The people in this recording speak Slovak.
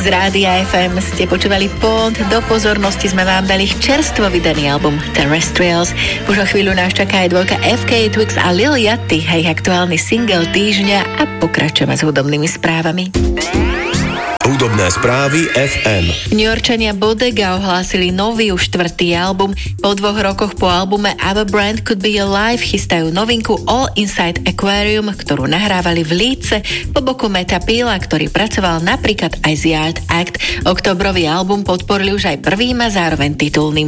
Z Rádia FM ste počúvali Pond. Do pozornosti sme vám dali čerstvo vydaný album Terrestrials. Už o chvíľu nás čaká aj dvojka FK Twigs a Lil Yachty, aj aktuálny single týždňa a pokračujeme s hudobnými správami. Hudobné správy FM. Newyorčania Bodega ohlásili nový už 4. album. Po 2 rokoch po albume Our Brand Could Be Alive chystajú novinku All Inside Aquarium, ktorú nahrávali v Líce po boku Meta Pila, ktorý pracoval napríklad aj z Yard Act. Oktobrový album podporili už aj prvým a zároveň titulným